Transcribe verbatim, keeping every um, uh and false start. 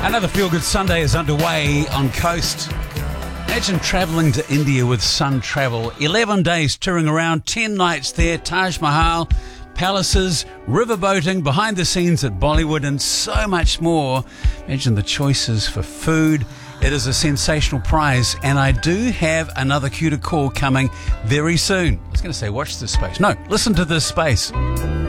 Another Feel Good Sunday is underway on Coast. Imagine travelling to India with Sun Travel. eleven days touring around, ten nights there, Taj Mahal, palaces, riverboating, behind the scenes at Bollywood and so much more. Imagine the choices for food. It is a sensational prize, and I do have another cue to call coming very soon. I was going to say watch this space. No, listen to this space.